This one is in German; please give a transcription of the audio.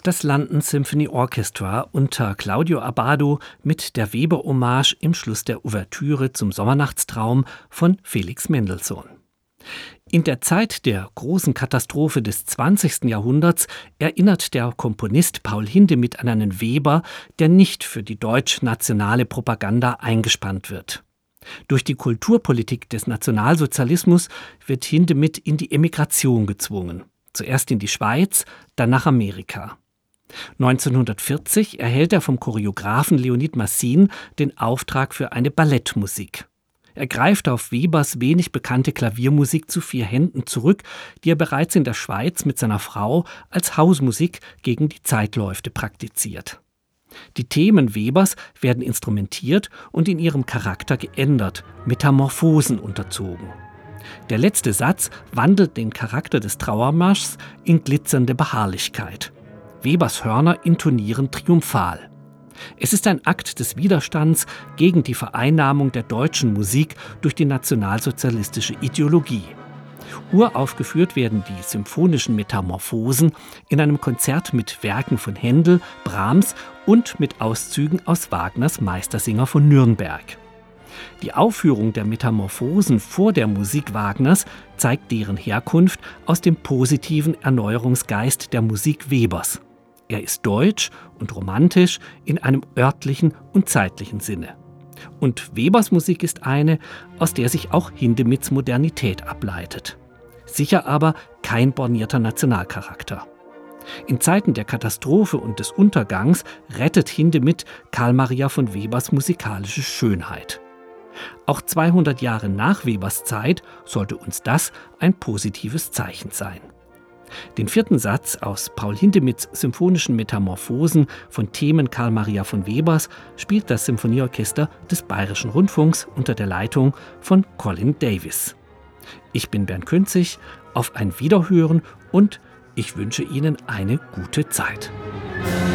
Das London Symphony Orchestra unter Claudio Abbado mit der Weber-Hommage im Schluss der Ouvertüre zum Sommernachtstraum von Felix Mendelssohn. In der Zeit der großen Katastrophe des 20. Jahrhunderts erinnert der Komponist Paul Hindemith an einen Weber, der nicht für die deutsch-nationale Propaganda eingespannt wird. Durch die Kulturpolitik des Nationalsozialismus wird Hindemith in die Emigration gezwungen. Zuerst in die Schweiz, dann nach Amerika. 1940 erhält er vom Choreografen Leonid Massin den Auftrag für eine Ballettmusik. Er greift auf Webers wenig bekannte Klaviermusik zu 4 Händen zurück, die er bereits in der Schweiz mit seiner Frau als Hausmusik gegen die Zeitläufte praktiziert. Die Themen Webers werden instrumentiert und in ihrem Charakter geändert, Metamorphosen unterzogen. Der letzte Satz wandelt den Charakter des Trauermarschs in glitzernde Beharrlichkeit. Webers Hörner intonieren triumphal. Es ist ein Akt des Widerstands gegen die Vereinnahmung der deutschen Musik durch die nationalsozialistische Ideologie. Uraufgeführt werden die symphonischen Metamorphosen in einem Konzert mit Werken von Händel, Brahms und mit Auszügen aus Wagners Meistersinger von Nürnberg. Die Aufführung der Metamorphosen vor der Musik Wagners zeigt deren Herkunft aus dem positiven Erneuerungsgeist der Musik Webers. Er ist deutsch und romantisch in einem örtlichen und zeitlichen Sinne. Und Webers Musik ist eine, aus der sich auch Hindemiths Modernität ableitet. Sicher aber kein bornierter Nationalcharakter. In Zeiten der Katastrophe und des Untergangs rettet Hindemith Carl Maria von Webers musikalische Schönheit. Auch 200 Jahre nach Webers Zeit sollte uns das ein positives Zeichen sein. Den 4. Satz aus Paul Hindemiths symphonischen Metamorphosen von Themen Carl Maria von Webers spielt das Symphonieorchester des Bayerischen Rundfunks unter der Leitung von Colin Davis. Ich bin Bernd Künzig, auf ein Wiederhören und ich wünsche Ihnen eine gute Zeit.